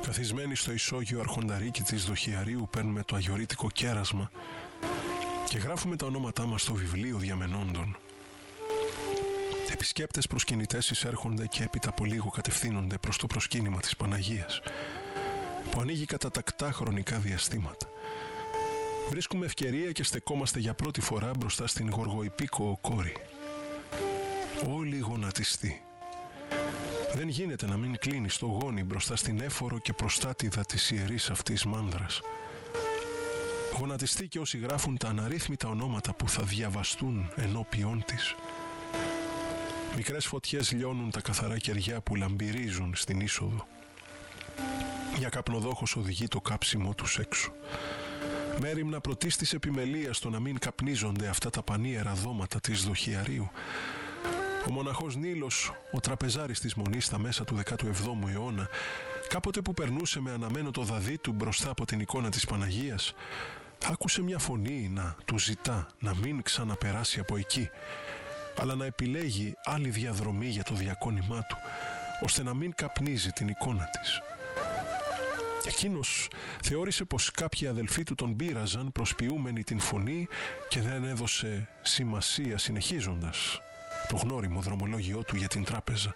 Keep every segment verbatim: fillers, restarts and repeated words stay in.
Καθισμένοι στο ισόγειο αρχονταρίκι της Δοχιαρίου παίρνουμε το αγιορείτικο κέρασμα και γράφουμε τα ονόματά μας στο βιβλίο διαμενόντων. Επισκέπτες προσκυνητές εισέρχονται και έπειτα από λίγο κατευθύνονται προς το προσκύνημα της Παναγίας, που ανοίγει κατά τακτά χρονικά διαστήματα. Βρίσκουμε ευκαιρία και στεκόμαστε για πρώτη φορά μπροστά στην γοργοϊπίκο κόρη. Όλοι γονατιστοί. Δεν γίνεται να μην κλείνει στο γόνι μπροστά στην έφορο και προστάτηδα της ιερής αυτής μάνδρας. Γονατιστοί και όσοι γράφουν τα αναρρύθμιτα ονόματα που θα διαβαστούν ενώπιόν της. Μικρές φωτιές λιώνουν τα καθαρά κεριά που λαμπυρίζουν στην είσοδο. Μια καπνοδόχος οδηγεί το κάψιμο τους έξω. Μέριμνα πρωτίστης επιμελίας στο να μην καπνίζονται αυτά τα πανίερα δώματα της Δοχιαρίου. Ο μοναχός Νίλος, ο τραπεζάρης της Μονής στα μέσα του δέκατου εβδόμου αιώνα, κάποτε που περνούσε με αναμένο το δαδί του μπροστά από την εικόνα της Παναγίας, άκουσε μια φωνή να του ζητά να μην ξαναπεράσει από εκεί, αλλά να επιλέγει άλλη διαδρομή για το διακόνημά του, ώστε να μην καπνίζει την εικόνα της. Εκείνος θεώρησε πως κάποιοι αδελφοί του τον πείραζαν προσποιούμενοι την φωνή και δεν έδωσε σημασία συνεχίζοντας το γνώριμο δρομολόγιό του για την τράπεζα.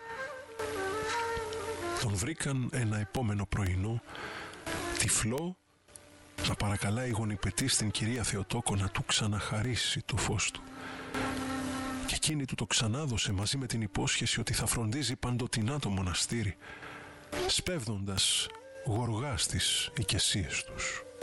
Τον βρήκαν ένα επόμενο πρωινό, τυφλό, να παρακαλάει γονιπετή στην κυρία Θεοτόκο να του ξαναχαρίσει το φως του. Και εκείνη του το ξανάδωσε μαζί με την υπόσχεση ότι θα φροντίζει παντοτινά το μοναστήρι, σπέβδοντας γοργά στις οικεσίες τους.